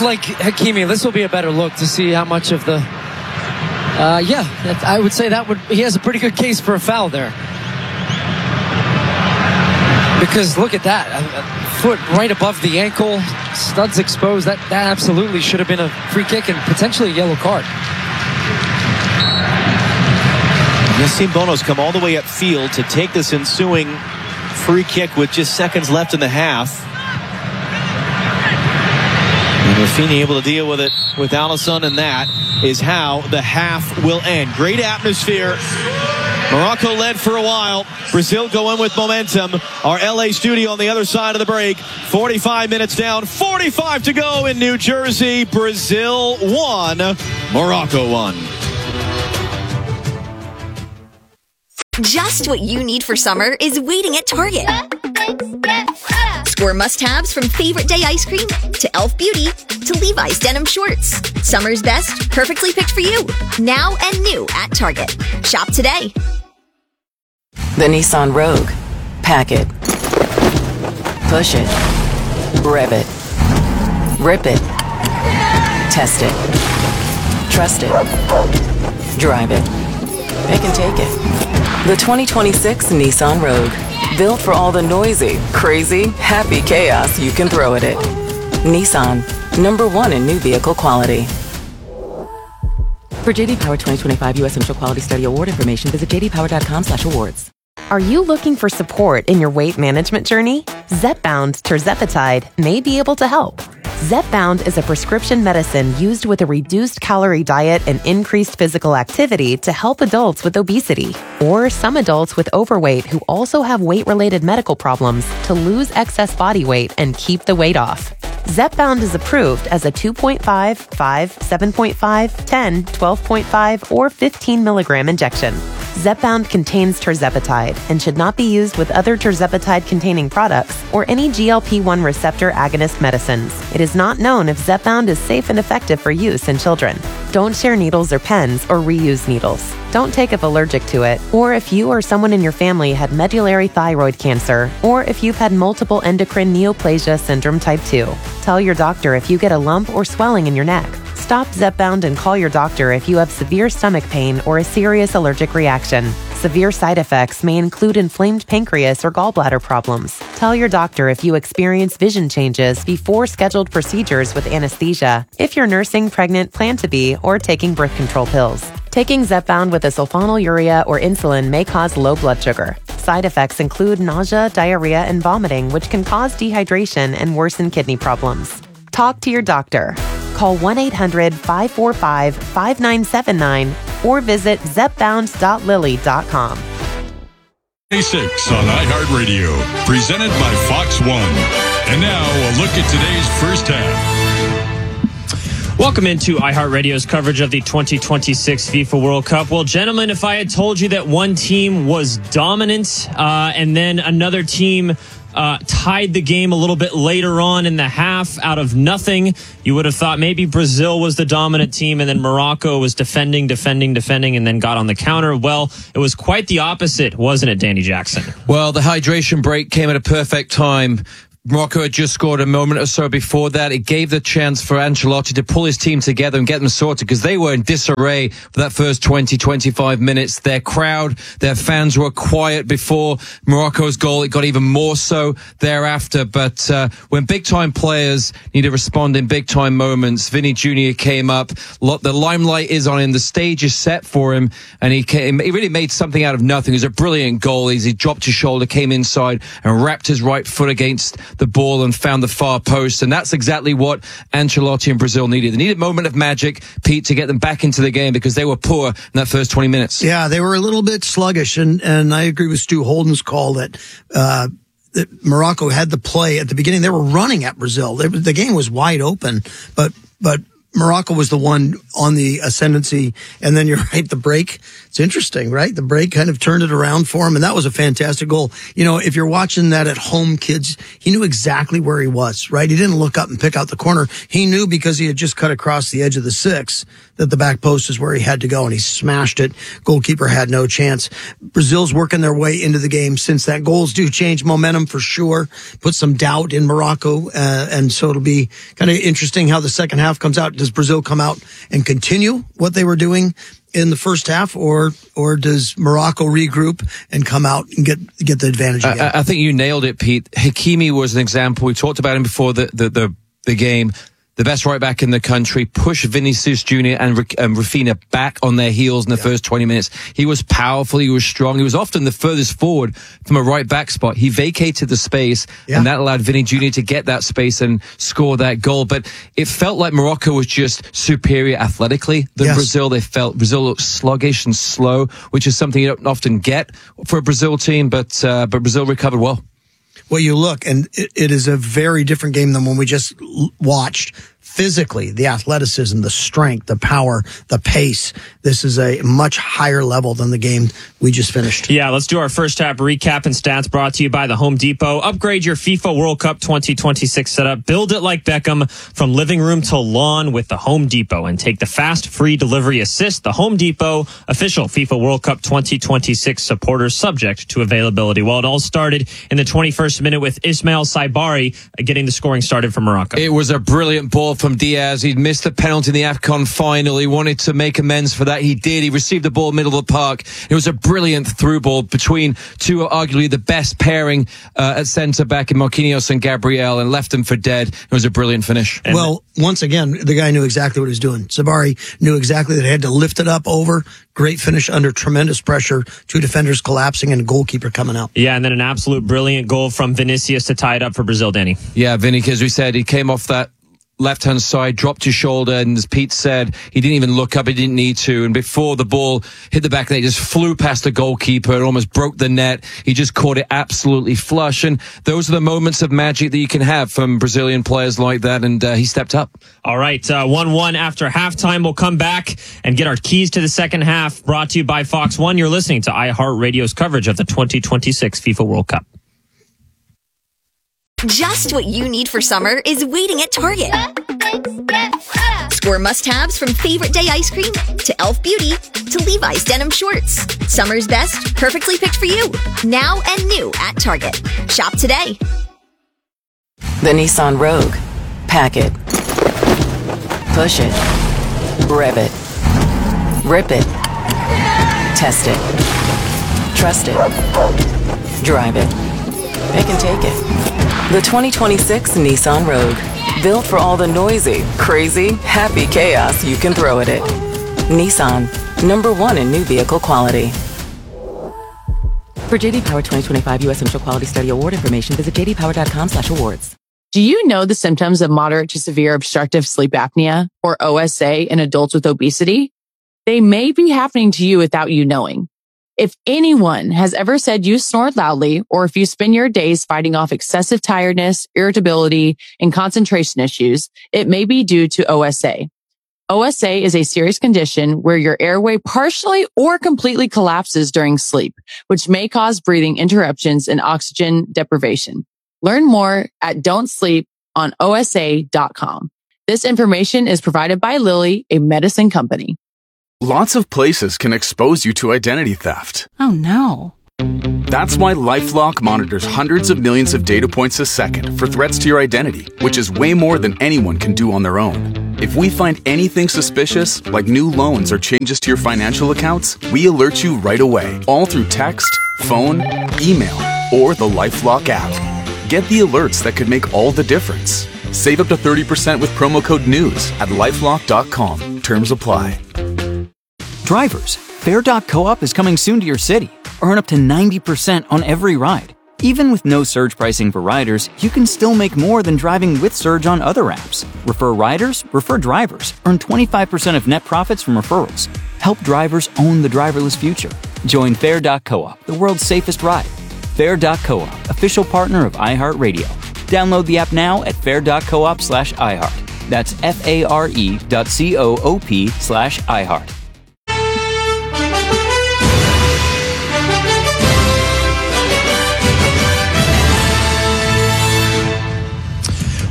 like Hakimi, this will be a better look to see how much of the... I would say he has a pretty good case for a foul there. Because look at that. A foot right above the ankle, studs exposed. That absolutely should have been a free kick and potentially a yellow card. Yassine Bono's come all the way upfield to take this ensuing free kick with just seconds left in the half. And Rafinha able to deal with it with Alisson, and that is how the half will end. Great atmosphere. Morocco led for a while. Brazil go in with momentum. Our LA studio on the other side of the break. 45 minutes down, 45 to go in New Jersey. Brazil 1, Morocco 1. Just what you need for summer is waiting at Target. Score must-haves from favorite day ice cream to Elf Beauty to Levi's denim shorts. Summer's best, perfectly picked for you. Now and new at Target. Shop today. The Nissan Rogue. Pack it. Push it. Rev it. Rip it. Test it. Trust it. Drive it. Pick and take it. The 2026 Nissan Rogue. Built for all the noisy, crazy, happy chaos you can throw at it. Nissan. #1 in new vehicle quality. For JD Power 2025 U.S. Central Quality Study Award information, visit jdpower.com/awards. Are you looking for support in your weight management journey? Zepbound tirzepatide may be able to help. Zepbound is a prescription medicine used with a reduced calorie diet and increased physical activity to help adults with obesity or some adults with overweight who also have weight-related medical problems to lose excess body weight and keep the weight off. Zepbound is approved as a 2.5, 5, 7.5, 10, 12.5, or 15 milligram injection. Zepbound contains tirzepatide and should not be used with other tirzepatide-containing products or any GLP-1 receptor agonist medicines. It is not known if Zepbound is safe and effective for use in children. Don't share needles or pens or reuse needles. Don't take if allergic to it, or if you or someone in your family had medullary thyroid cancer, or if you've had multiple endocrine neoplasia syndrome type 2. Tell your doctor if you get a lump or swelling in your neck. Stop Zepbound and call your doctor if you have severe stomach pain or a serious allergic reaction. Severe side effects may include inflamed pancreas or gallbladder problems. Tell your doctor if you experience vision changes before scheduled procedures with anesthesia, if you're nursing, pregnant, plan to be, or taking birth control pills. Taking Zepbound with a sulfonylurea or insulin may cause low blood sugar. Side effects include nausea, diarrhea, and vomiting, which can cause dehydration and worsen kidney problems. Talk to your doctor. Call 1-800-545-5979 or visit zepbound.lily.com. 26 on iHeartRadio, presented by Fox One. And now a look at today's first half. Welcome into iHeartRadio's coverage of the 2026 FIFA World Cup. Well, gentlemen, if I had told you that one team was dominant and then another team tied the game a little bit later on in the half out of nothing, you would have thought maybe Brazil was the dominant team and then Morocco was defending, and then got on the counter. Well, it was quite the opposite, wasn't it, Danny Jackson? Well, the hydration break came at a perfect time. Morocco had just scored a moment or so before that. It gave the chance for Ancelotti to pull his team together and get them sorted because they were in disarray for that first 20, 25 minutes. Their crowd, their fans were quiet before Morocco's goal. It got even more so thereafter. But when big-time players need to respond in big-time moments, Vinny Jr. came up. The limelight is on him. The stage is set for him. And he really made something out of nothing. It was a brilliant goal. He dropped his shoulder, came inside, and wrapped his right foot against the ball and found the far post. And that's exactly what Ancelotti and Brazil needed. They needed a moment of magic, Pete, to get them back into the game because they were poor in that first 20 minutes. Yeah, they were a little bit sluggish. And I agree with Stu Holden's call that Morocco had the play at the beginning. They were running at Brazil. The game was wide open, but Morocco was the one on the ascendancy. And then you're right, the break It's interesting, right? The break kind of turned it around for him, and that was a fantastic goal. You know, if you're watching that at home, kids, he knew exactly where he was, right? He didn't look up and pick out the corner. He knew because he had just cut across the edge of the 6 that the back post is where he had to go, and he smashed it. Goalkeeper had no chance. Brazil's working their way into the game since that. Goals do change momentum for sure, put some doubt in Morocco, and so it'll be kind of interesting how the second half comes out. Does Brazil come out and continue what they were doing in the first half, or does Morocco regroup and come out and get the advantage again? I think you nailed it, Pete. Hakimi was an example. We talked about him before the game. The best right back in the country, push Vinicius Jr. and Rafinha back on their heels in the first 20 minutes. He was powerful. He was strong. He was often the furthest forward from a right back spot. He vacated the space, and that allowed Vinny Jr. to get that space and score that goal. But it felt like Morocco was just superior athletically than Brazil. They felt Brazil looked sluggish and slow, which is something you don't often get for a Brazil team, but Brazil recovered well. Well, you look, and it is a very different game than when we just watched. Physically, the athleticism, the strength, the power, the pace. This is a much higher level than the game we just finished. Yeah, let's do our first half recap and stats brought to you by the Home Depot. Upgrade your FIFA World Cup 2026 setup. Build it like Beckham from living room to lawn with the Home Depot and take the fast, free delivery assist. The Home Depot, official FIFA World Cup 2026 supporters, subject to availability. Well, it all started in the 21st minute with Ismail Saibari getting the scoring started for Morocco. It was a brilliant ball from Diaz. He'd missed the penalty in the AFCON final. He wanted to make amends for that. He did. He received the ball middle of the park. It was a brilliant through ball between two, arguably the best pairing at centre back in Marquinhos and Gabriel, and left them for dead. It was a brilliant finish. Well, once again, the guy knew exactly what he was doing. Sabari knew exactly that he had to lift it up over. Great finish under tremendous pressure. Two defenders collapsing and a goalkeeper coming out. Yeah, and then an absolute brilliant goal from Vinicius to tie it up for Brazil, Danny. Yeah, Vinny, as we said, he came off that left-hand side, dropped his shoulder, and as Pete said, he didn't even look up. He didn't need to. And before the ball hit the back of the net, he just flew past the goalkeeper and almost broke the net. He just caught it absolutely flush. And those are the moments of magic that you can have from Brazilian players like that. And he stepped up. All right, 1-1 after halftime. We'll come back and get our keys to the second half, brought to you by Fox One. You're listening to iHeartRadio's coverage of the 2026 FIFA World Cup. Just what you need for summer is waiting at Target. Score must-haves from Favorite Day ice cream to e.l.f. Beauty to Levi's denim shorts. Summer's best, perfectly picked for you. Now and new at Target. Shop today. The Nissan Rogue. Pack it. Push it. Rev it. Rip it. Test it. Trust it. Drive it. It can take it. The 2026 Nissan Rogue. Built for all the noisy, crazy, happy chaos you can throw at it. Nissan. #1 in new vehicle quality. For JD Power 2025 U.S. Central Quality Study Award information, visit jdpower.com/awards. Do you know the symptoms of moderate to severe obstructive sleep apnea, or OSA, in adults with obesity? They may be happening to you without you knowing. If anyone has ever said you snore loudly, or if you spend your days fighting off excessive tiredness, irritability, and concentration issues, it may be due to OSA. OSA is a serious condition where your airway partially or completely collapses during sleep, which may cause breathing interruptions and oxygen deprivation. Learn more at don'tsleeponosa.com. This information is provided by Lilly, a medicine company. Lots of places can expose you to identity theft. Oh no. That's why LifeLock monitors hundreds of millions of data points a second for threats to your identity, which is way more than anyone can do on their own. If we find anything suspicious, like new loans or changes to your financial accounts, we alert you right away, all through text, phone, email, or the LifeLock app. Get the alerts that could make all the difference. Save up to 30% with promo code NEWS at LifeLock.com. Terms apply. Drivers, Fare.coop is coming soon to your city. Earn up to 90% on every ride. Even with no surge pricing for riders, you can still make more than driving with surge on other apps. Refer riders, refer drivers. Earn 25% of net profits from referrals. Help drivers own the driverless future. Join Fare.coop, the world's safest ride. Fare.coop, official partner of iHeartRadio. Download the app now at fare.coop/iHeart. That's FARE.coop/iHeart.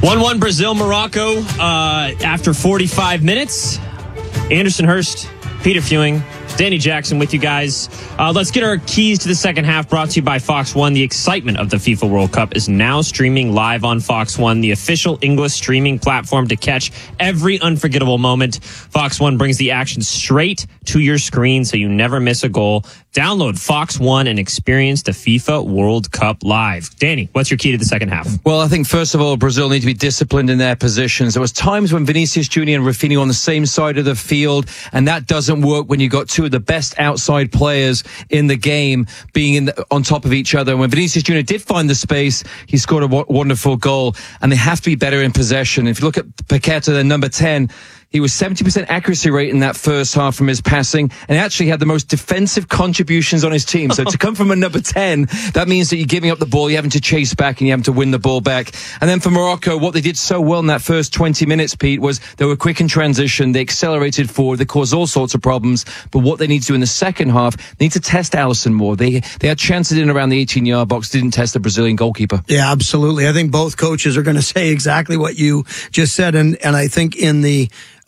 1-1 Brazil, Morocco after 45 minutes. Anderson Hurst, Peter Fewing, Danny Jackson with you guys. Let's get our keys to the second half brought to you by Fox One. The excitement of the FIFA World Cup is now streaming live on Fox One, the official English streaming platform to catch every unforgettable moment. Fox One brings the action straight to your screen so you never miss a goal. Download Fox One and experience the FIFA World Cup live. Danny, what's your key to the second half? Well, I think, first of all, Brazil need to be disciplined in their positions. There was times when Vinicius Jr. and Rafinha on the same side of the field, and that doesn't work when you got two of the best outside players in the game being on top of each other. When Vinicius Jr. did find the space, he scored a wonderful goal, and they have to be better in possession. If you look at Paqueta, the number 10, he was 70% accuracy rate in that first half from his passing, and actually had the most defensive contributions on his team. So to come from a number 10, that means that you're giving up the ball, you're having to chase back, and you're having to win the ball back. And then for Morocco, what they did so well in that first 20 minutes, Pete, was they were quick in transition, they accelerated forward, they caused all sorts of problems. But what they need to do in the second half, they need to test Alisson more. They had chances in around the 18-yard box, didn't test the Brazilian goalkeeper. Yeah, absolutely. I think both coaches are going to say exactly what you just said, and I think in the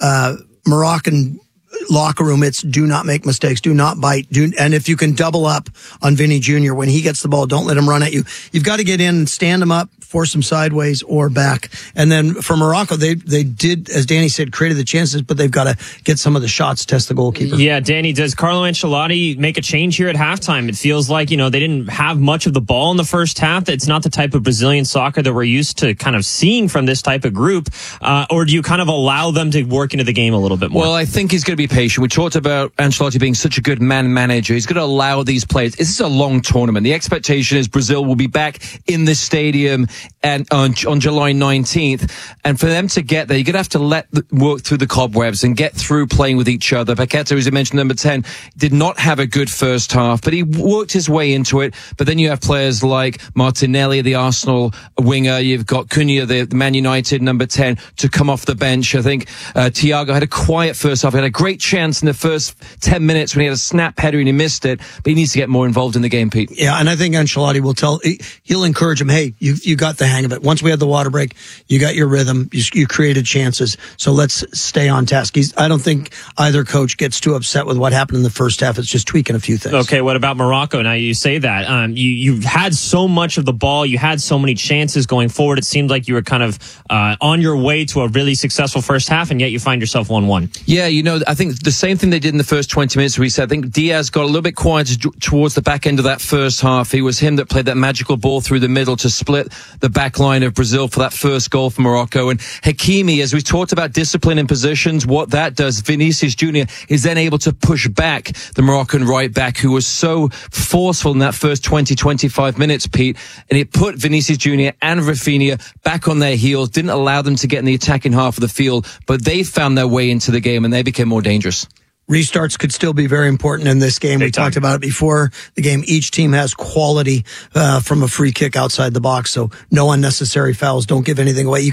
Moroccan locker room, it's do not make mistakes, do not bite, and if you can double up on Vinny Jr. when he gets the ball, don't let him run at you. You've got to get in and stand him up, force him sideways or back. And then for Morocco, they did, as Danny said, created the chances, but they've got to get some of the shots, test the goalkeeper. Yeah, Danny, does Carlo Ancelotti make a change here at halftime? It feels like, they didn't have much of the ball in the first half. It's not the type of Brazilian soccer that we're used to kind of seeing from this type of group. Or do you kind of allow them to work into the game a little bit more? Well, I think he's going to be patient. We talked about Ancelotti being such a good man manager. He's going to allow these players. This is a long tournament. The expectation is Brazil will be back in the stadium and on July 19th. And for them to get there, you're going to have to work through the cobwebs and get through playing with each other. Paqueta, as you mentioned, number 10, did not have a good first half, but he worked his way into it. But then you have players like Martinelli, the Arsenal winger. You've got Cunha, the Man United number 10, to come off the bench. I think Thiago had a quiet first half. He had a great chance in the first 10 minutes when he had a snap header and he missed it, but he needs to get more involved in the game, Pete. Yeah, and I think Ancelotti he'll encourage him, hey, you got the hang of it. Once we had the water break, you got your rhythm, you created chances, so let's stay on task. I don't think either coach gets too upset with what happened in the first half. It's just tweaking a few things. Okay, what about Morocco? Now you say that. You had so much of the ball, you had so many chances going forward. It seemed like you were kind of on your way to a really successful first half, and yet you find yourself 1-1. Yeah, I think the same thing they did in the first 20 minutes. I think Diaz got a little bit quiet towards the back end of that first half. It was him that played that magical ball through the middle to split the back line of Brazil for that first goal for Morocco. And Hakimi, as we talked about discipline in positions, what that does, Vinicius Jr. is then able to push back the Moroccan right back, who was so forceful in that first 20-25 minutes, Pete. And it put Vinicius Jr. and Rafinha back on their heels, didn't allow them to get in the attacking half of the field, but they found their way into the game and they became more dangerous. Restarts could still be very important in this game. We talked about it before the game. Each team has quality from a free kick outside the box, so no unnecessary fouls. Don't give anything away. You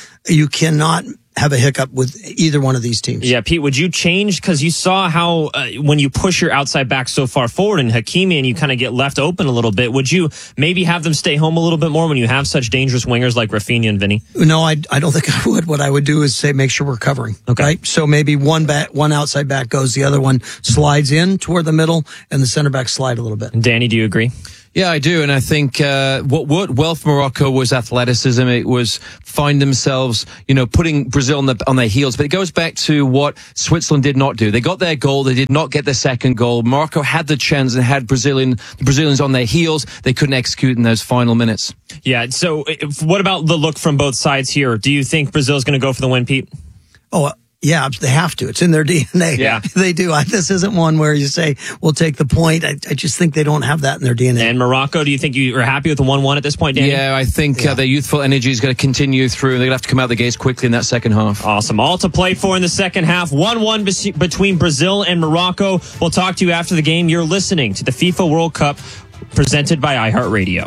cannot have a hiccup with either one of these teams. Yeah, Pete, would you change? Because you saw how when you push your outside back so far forward and Hakimi and you kind of get left open a little bit, would you maybe have them stay home a little bit more when you have such dangerous wingers like Rafinha and Vinny? No, I don't think I would. What I would do is say make sure we're covering. Okay. Right? So maybe one outside back goes, the other one slides in toward the middle, and the center back slide a little bit. And Danny, do you agree? Yeah, I do. And I think what worked well for Morocco was athleticism. It was find themselves, putting Brazil on their heels. But it goes back to what Switzerland did not do. They got their goal. They did not get their second goal. Morocco had the chance and had the Brazilians on their heels. They couldn't execute in those final minutes. Yeah. So what about the look from both sides here? Do you think Brazil's going to go for the win, Pete? Yeah, they have to. It's in their DNA. Yeah. They do. This isn't one where you say, we'll take the point. I just think they don't have that in their DNA. And Morocco, do you think you are happy with the 1-1 at this point, Danny? Yeah, I think their youthful energy is going to continue through. They're going to have to come out the gates quickly in that second half. Awesome. All to play for in the second half. 1-1 between Brazil and Morocco. We'll talk to you after the game. You're listening to the FIFA World Cup presented by iHeartRadio.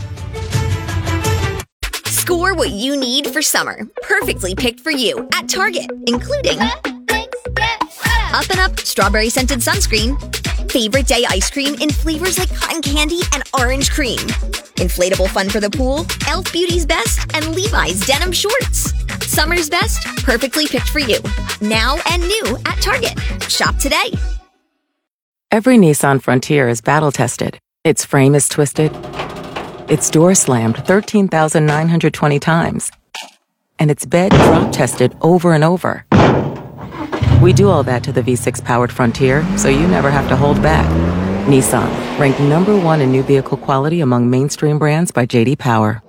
Score what you need for summer. Perfectly picked for you at Target, including Up & Up Strawberry Scented Sunscreen, Favorite day ice cream in flavors like cotton candy and orange cream. Inflatable fun for the pool, Elf Beauty's best, and Levi's denim shorts. Summer's best, perfectly picked for you. Now and new at Target. Shop today. Every Nissan Frontier is battle-tested. Its frame is twisted. Its door slammed 13,920 times. And its bed drop-tested over and over. We do all that to the V6-powered Frontier, so you never have to hold back. Nissan, ranked #1 in new vehicle quality among mainstream brands by J.D. Power.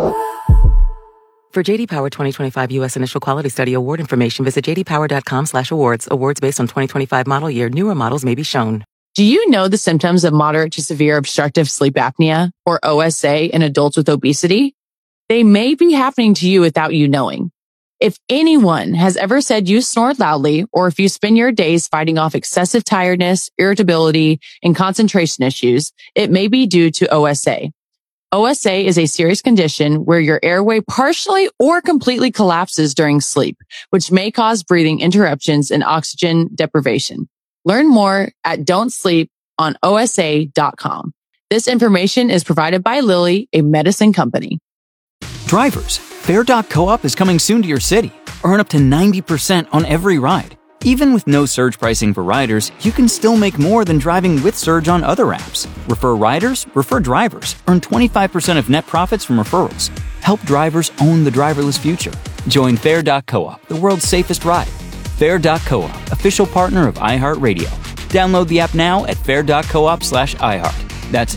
For J.D. Power 2025 U.S. Initial Quality Study award information, visit jdpower.com/awards. Awards based on 2025 model year. Newer models may be shown. Do you know the symptoms of moderate to severe obstructive sleep apnea, or OSA, in adults with obesity? They may be happening to you without you knowing. If anyone has ever said you snore loudly, or if you spend your days fighting off excessive tiredness, irritability, and concentration issues, it may be due to OSA. OSA is a serious condition where your airway partially or completely collapses during sleep, which may cause breathing interruptions and oxygen deprivation. Learn more at don'tsleeponosa.com. This information is provided by Lilly, a medicine company. Drivers, Fare.coop is coming soon to your city. Earn up to 90% on every ride. Even with no surge pricing for riders, you can still make more than driving with Surge on other apps. Refer riders, refer drivers. Earn 25% of net profits from referrals. Help drivers own the driverless future. Join Fare.coop, the world's safest ride. Fare.coop, official partner of iHeartRadio. Download the app now at fare.coop/iHeart. That's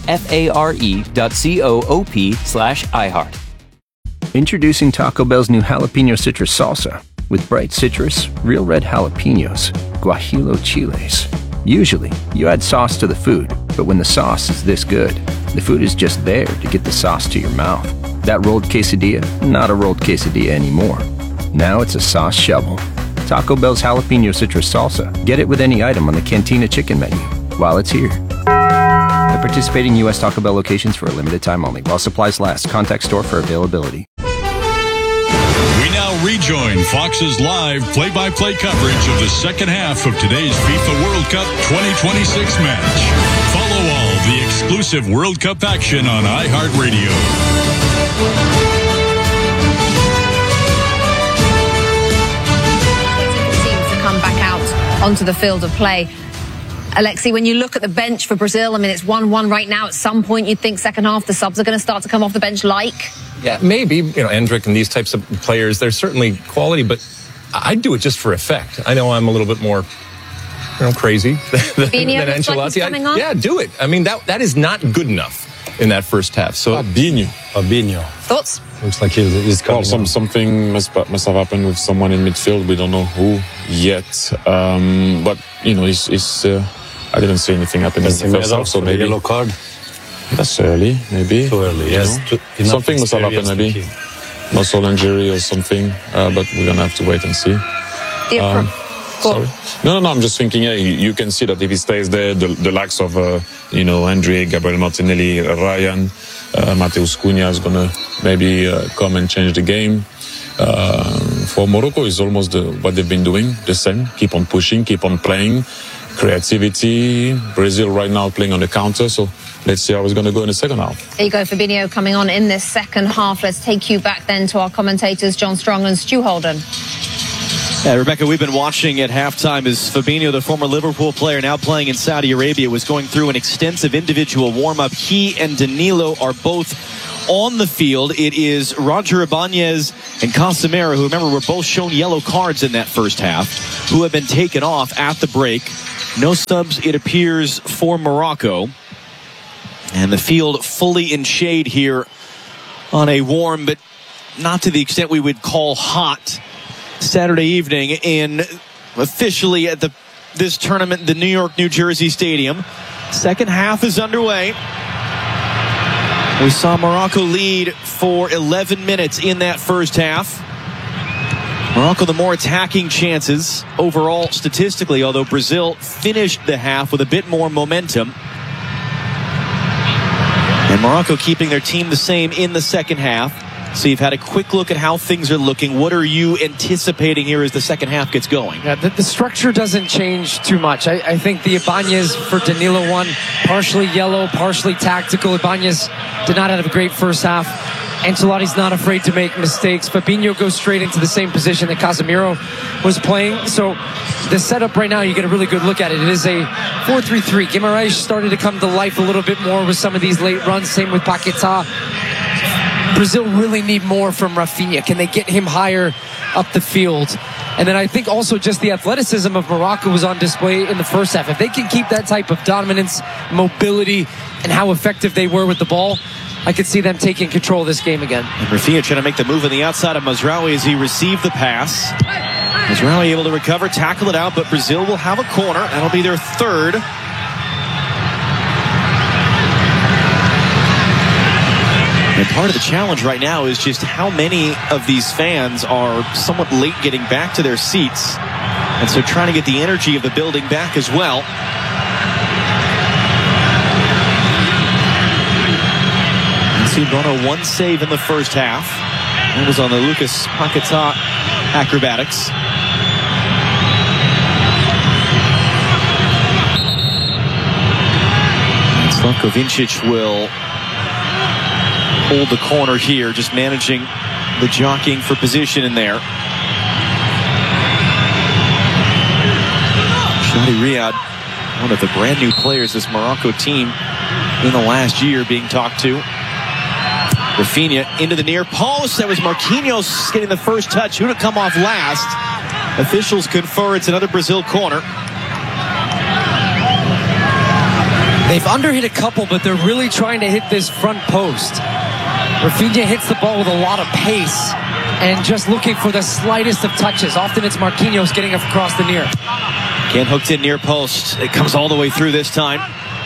FARE.coop/iHeart. Introducing Taco Bell's new jalapeno citrus salsa. With bright citrus, real red jalapenos, guajillo chiles. Usually, you add sauce to the food, but when the sauce is this good, the food is just there to get the sauce to your mouth. That rolled quesadilla, not a rolled quesadilla anymore. Now it's a sauce shovel. Taco Bell's jalapeno citrus salsa. Get it with any item on the Cantina chicken menu while it's here. At participating U.S. Taco Bell locations for a limited time only. While supplies last. Contact store for availability. We now rejoin Fox's live play-by-play coverage of the second half of today's FIFA World Cup 2026 match. Follow all the exclusive World Cup action on iHeartRadio. Teams to come back out onto the field of play. Alexi, when you look at the bench for Brazil, I mean, it's 1-1 right now. At some point, you'd think second half the subs are going to start to come off the bench like? Yeah, maybe. Endrick and these types of players, they're certainly quality, but I'd do it just for effect. I know I'm a little bit more, crazy than Ancelotti. Like yeah, do it. I mean, that is not good enough in that first half. So Fabinho. Thoughts? Looks like he's coming. Something must have happened with someone in midfield. We don't know who yet. But, he's I didn't see anything happen in the first half, so maybe yellow card. That's early, maybe. Too early, yes. Something must have happened, maybe. Muscle injury or something, but we're going to have to wait and see. Sorry. No, I'm just thinking, you can see that if he stays there, the lacks of, Andre, Gabriel Martinelli, Ryan, Mateus Cunha is going to maybe come and change the game. For Morocco, it's almost what they've been doing, the same. Keep on pushing, keep on playing. Creativity. Brazil right now playing on the counter, so let's see how it's going to go in the second half. There you go, Fabinho coming on in this second half. Let's take you back then to our commentators, John Strong and Stu Holden. Yeah, Rebecca, we've been watching at halftime as Fabinho, the former Liverpool player now playing in Saudi Arabia, was going through an extensive individual warm-up. He and Danilo are both on the field. It is Roger Ibanez and Casemiro, who, remember, were both shown yellow cards in that first half, who have been taken off at the break. No subs, it appears, for Morocco. And the field fully in shade here on a warm, but not to the extent we would call hot, Saturday evening in officially at this tournament, the New York, New Jersey Stadium. Second half is underway. We saw Morocco lead for 11 minutes in that first half. Morocco the more attacking chances overall statistically, although Brazil finished the half with a bit more momentum. And Morocco keeping their team the same in the second half. So you've had a quick look at how things are looking. What are you anticipating here as the second half gets going? Yeah, the structure doesn't change too much. I think the Ibanez for Danilo one, partially yellow, partially tactical. Ibanez did not have a great first half. Ancelotti's not afraid to make mistakes. Fabinho goes straight into the same position that Casemiro was playing. So the setup right now, you get a really good look at it. It is a 4-3-3. Guimaraes started to come to life a little bit more with some of these late runs. Same with Paquetá. Brazil really need more from Rafinha. Can they get him higher up the field? And then I think also just the athleticism of Morocco was on display in the first half. If they can keep that type of dominance, mobility, and how effective they were with the ball, I could see them taking control of this game again. And Rafinha trying to make the move on the outside of Mazraoui as he received the pass. Mazraoui able to recover, tackle it out, but Brazil will have a corner. That'll be their third. And part of the challenge right now is just how many of these fans are somewhat late getting back to their seats. And so trying to get the energy of the building back as well. See Bono one save in the first half. It was on the Lucas Paquetá acrobatics. Slavko Vincic will hold the corner here, just managing the jockeying for position in there. Shadi Riyad, one of the brand new players this Morocco team in the last year being talked to. Rafinha into the near post. That was Marquinhos getting the first touch. Who to come off last? Officials confer it's another Brazil corner. They've underhit a couple, but they're really trying to hit this front post. Rafinha hits the ball with a lot of pace and just looking for the slightest of touches. Often it's Marquinhos getting across the near. Again, hooked in near post. It comes all the way through this time.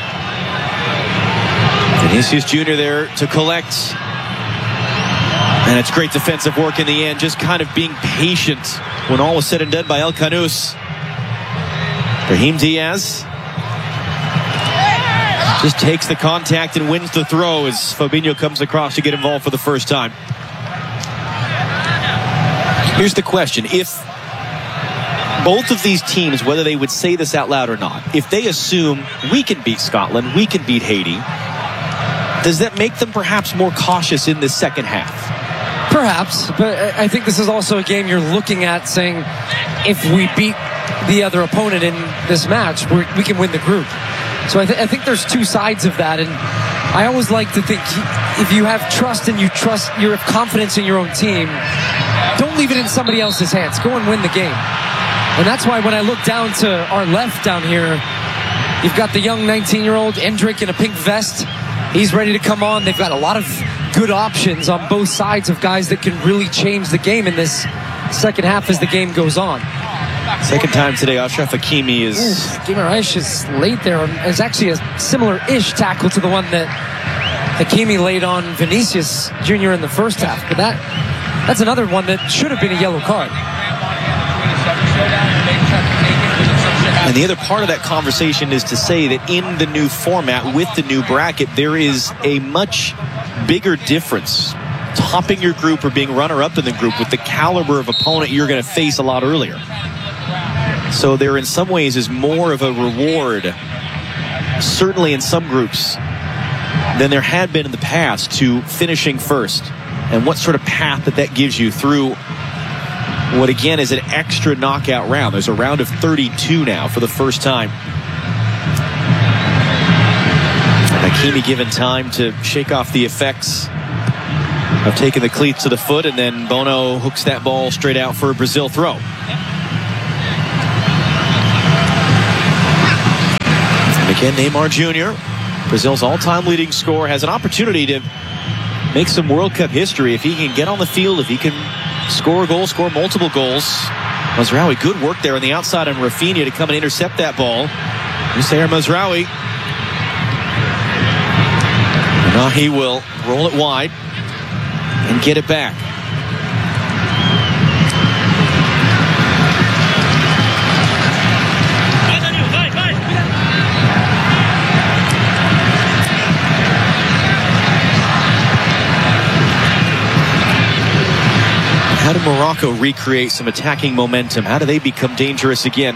Vinicius Jr. there to collect. And it's great defensive work in the end, just kind of being patient when all was said and done by El Khanous. Brahim Diaz just takes the contact and wins the throw as Fabinho comes across to get involved for the first time. Here's the question. If both of these teams, whether they would say this out loud or not, if they assume we can beat Scotland, we can beat Haiti, does that make them perhaps more cautious in this second half? Perhaps, but I think this is also a game you're looking at saying, if we beat the other opponent in this match, we can win the group. So I think there's two sides of that, and I always like to think if you have trust and you have confidence in your own team, don't leave it in somebody else's hands. Go and win the game. And that's why when I look down to our left down here, you've got the young 19-year-old Endrick in a pink vest. He's ready to come on. They've got a lot of good options on both sides of guys that can really change the game in this second half as the game goes on. Second time today, Achraf Hakimi is... Guimaraes is late there. It's actually a similar-ish tackle to the one that Hakimi laid on Vinicius Jr. in the first half. But that's another one that should have been a yellow card. And the other part of that conversation is to say that in the new format, with the new bracket, there is a much bigger difference topping your group or being runner-up in the group with the caliber of opponent you're going to face a lot earlier. So there in some ways is more of a reward, certainly in some groups, than there had been in the past to finishing first. And what sort of path that gives you through what again is an extra knockout round. There's a round of 32 now for the first time. Hakimi given time to shake off the effects of taking the cleats to the foot, and then Bono hooks that ball straight out for a Brazil throw. And again, Neymar Jr., Brazil's all-time leading scorer, has an opportunity to make some World Cup history if he can get on the field, if he can score a goal, score multiple goals. Mazraoui, good work there on the outside on Rafinha to come and intercept that ball. Youssef Mazraoui. And now he will roll it wide and get it back. How do Morocco recreate some attacking momentum? How do they become dangerous again?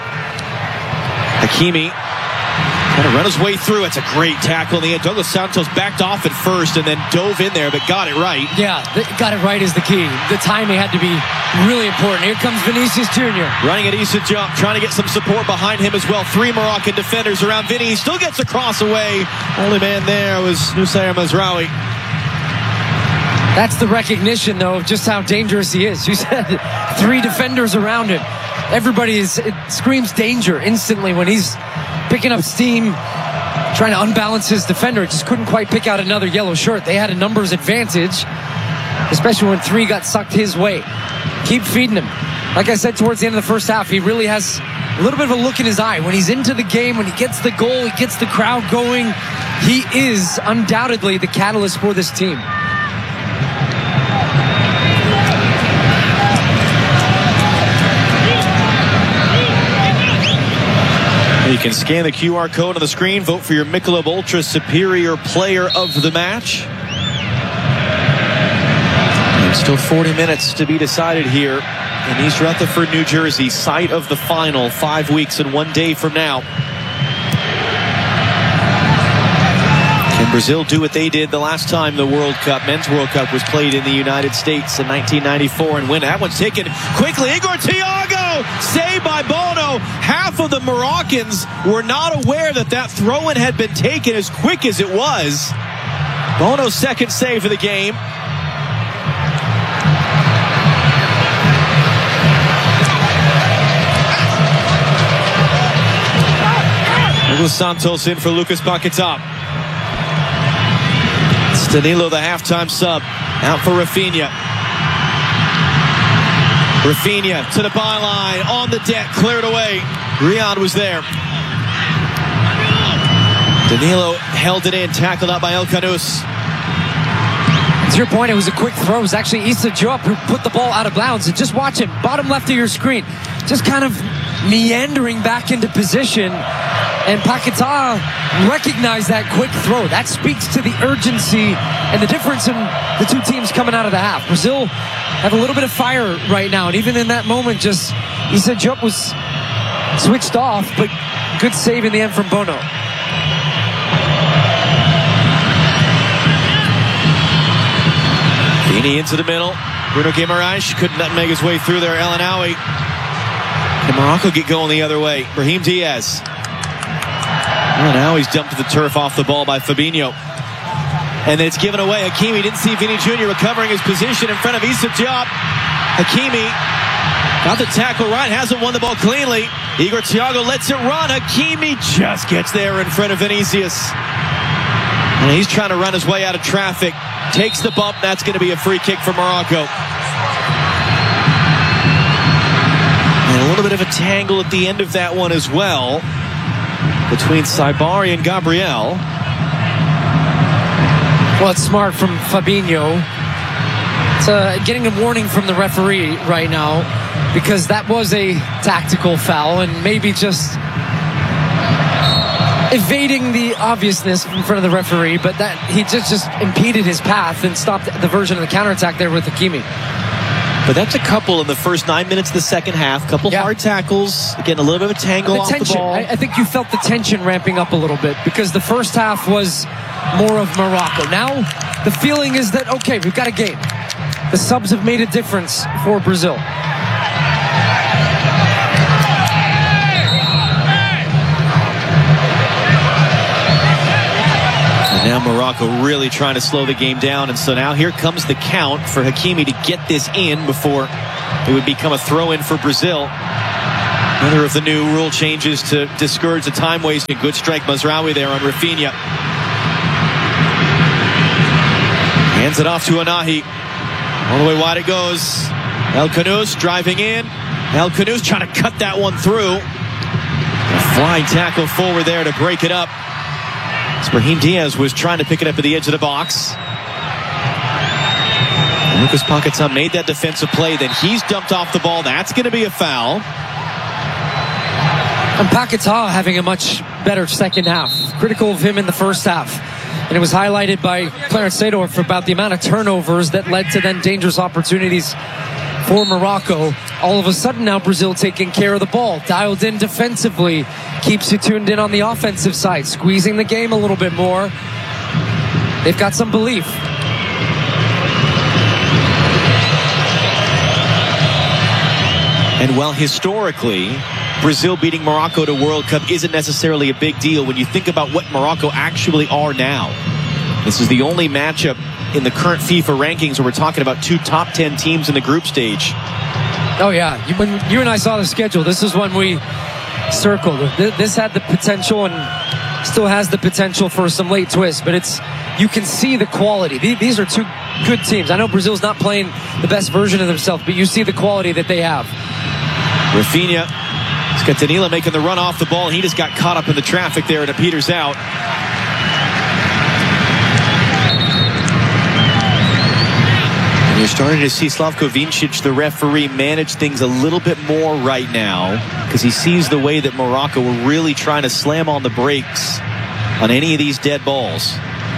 Hakimi trying to run his way through. It's a great tackle in the end. Douglas Santos backed off at first and then dove in there, but got it right. Yeah, got it right is the key. The timing had to be really important. Here comes Vinicius Jr. Running at Issa Diop, trying to get some support behind him as well. 3 Moroccan defenders around Vinny. He still gets a cross away. Only man there was Noussair Mazraoui. That's the recognition, though, of just how dangerous he is. You said 3 defenders around him. Everybody it screams danger instantly when he's picking up steam, trying to unbalance his defender. Just couldn't quite pick out another yellow shirt. They had a numbers advantage, especially when 3 got sucked his way. Keep feeding him. Like I said, towards the end of the first half, he really has a little bit of a look in his eye. When he's into the game, when he gets the goal, he gets the crowd going. He is undoubtedly the catalyst for this team. You can scan the QR code on the screen. Vote for your Michelob Ultra Superior Player of the Match. And still 40 minutes to be decided here in East Rutherford, New Jersey, site of the final 5 weeks and 1 day from now. Can Brazil do what they did the last time the Men's World Cup was played in the United States in 1994 and win? That one's taken quickly. Igor Thiago, saved by Bono. Half of the Moroccans were not aware that throw-in had been taken as quick as it was. Bono's second save of the game. Douglas Santos in for Lucas Paquetá. It's Danilo, the halftime sub, out for Rafinha. Rafinha to the byline, on the deck, cleared away. Riyad was there. Danilo held it in, tackled out by El Khanous. To your point, it was a quick throw. It was actually Issa Diop who put the ball out of bounds. And just watch him, bottom left of your screen, just kind of meandering back into position. And Paquetá recognized that quick throw. That speaks to the urgency and the difference in the 2 teams coming out of the half. Brazil have a little bit of fire right now. And even in that moment, just Issa Diop was switched off, but good save in the end from Bono. Vini into the middle. Bruno Guimaraes couldn't make his way through there. El Ainaoui. Can Morocco get going the other way? Brahim Diaz. Well, now he's dumped to the turf off the ball by Fabinho. And then it's given away. Hakimi didn't see Vini Jr. recovering his position in front of Issa Diop. Hakimi got the tackle right, hasn't won the ball cleanly. Igor Thiago lets it run. Hakimi just gets there in front of Vinicius. And he's trying to run his way out of traffic. Takes the bump. That's going to be a free kick for Morocco. And a little bit of a tangle at the end of that one as well, between Saibari and Gabriel. Well, it's smart from Fabinho. It's getting a warning from the referee right now, because that was a tactical foul and maybe just evading the obviousness in front of the referee, but that he just impeded his path and stopped the version of the counterattack there with Hakimi. But that's a couple in the first 9 minutes of the second half. Couple hard tackles, getting a little bit of a tangle off the ball. I think you felt the tension ramping up a little bit, because the first half was more of Morocco. Now the feeling is that, okay, we've got a game. The subs have made a difference for Brazil. And now Morocco really trying to slow the game down. And so now here comes the count for Hakimi to get this in before it would become a throw-in for Brazil. Another of the new rule changes to discourage the time wasting. Good strike, Mazraoui there on Rafinha. Hands it off to Anahi. All the way wide it goes. El Khanous driving in. El Khanous trying to cut that one through. A flying tackle forward there to break it up. Brahim Diaz was trying to pick it up at the edge of the box. And Lucas Paquetá made that defensive play. Then he's dumped off the ball. That's going to be a foul. And Paquetá having a much better second half. Critical of him in the first half. And it was highlighted by Clarence Seedorf about the amount of turnovers that led to then dangerous opportunities for Morocco. All of a sudden now Brazil taking care of the ball, dialed in defensively, keeps you tuned in on the offensive side, squeezing the game a little bit more. They've got some belief. And while historically Brazil beating Morocco to World Cup isn't necessarily a big deal, when you think about what Morocco actually are now, this is the only matchup in the current FIFA rankings where we're talking about 2 top 10 teams in the group stage. Oh yeah, when you and I saw the schedule, this is one we circled. This had the potential and still has the potential for some late twists, but you can see the quality. These are 2 good teams. I know Brazil's not playing the best version of themselves, but you see the quality that they have. Rafinha, it's got Danilo making the run off the ball, and he just got caught up in the traffic there, and it peters out. And you're starting to see Slavko Vincic, the referee, manage things a little bit more right now, because he sees the way that Morocco were really trying to slam on the brakes on any of these dead balls.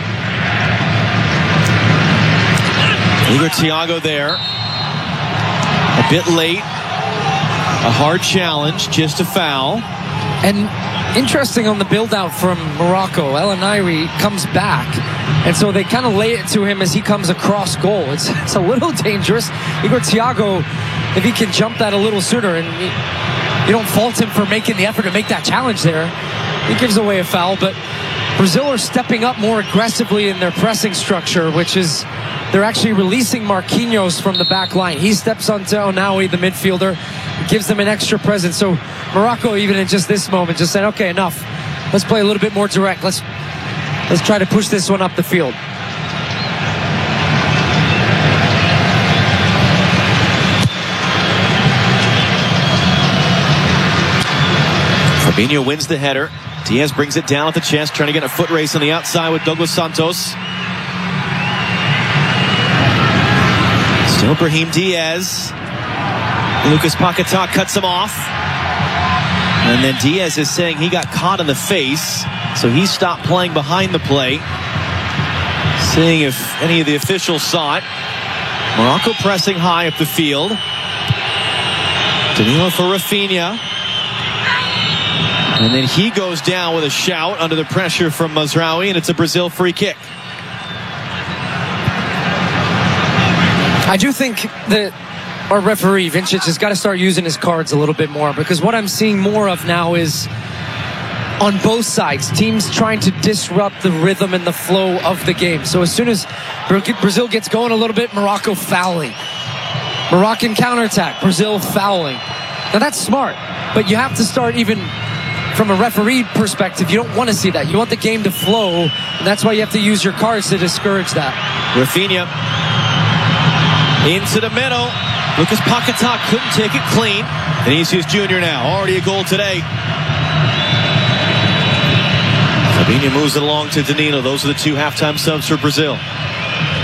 Igor Thiago there, a bit late. A hard challenge, just a foul. And interesting on the build-out from Morocco, El Nairi comes back. And so they kind of lay it to him as he comes across goal. It's a little dangerous. Igor Thiago, if he can jump that a little sooner, and you don't fault him for making the effort to make that challenge there, he gives away a foul. But Brazil are stepping up more aggressively in their pressing structure, which is they're actually releasing Marquinhos from the back line. He steps onto Onawi, the midfielder, gives them an extra presence. So Morocco, even in just this moment, just said, okay, enough. Let's play a little bit more direct. Let's try to push this one up the field. Fabinho wins the header. Diaz brings it down at the chest, trying to get a foot race on the outside with Douglas Santos. Still Brahim Diaz. Lucas Paquetá cuts him off. And then Diaz is saying he got caught in the face, so he stopped playing behind the play. Seeing if any of the officials saw it. Morocco pressing high up the field. Danilo for Rafinha. And then he goes down with a shout under the pressure from Mazraoui, and it's a Brazil free kick. I do think that our referee, Vincic, has got to start using his cards a little bit more, because what I'm seeing more of now is on both sides, teams trying to disrupt the rhythm and the flow of the game. So as soon as Brazil gets going a little bit, Morocco fouling. Moroccan counterattack, Brazil fouling. Now that's smart, but you have to start even from a referee perspective. You don't want to see that. You want the game to flow, and that's why you have to use your cards to discourage that. Rafinha into the middle. Lucas Paquetá couldn't take it clean. Vinicius Jr. now, already a goal today. Fabinho moves it along to Danilo. Those are the 2 halftime subs for Brazil.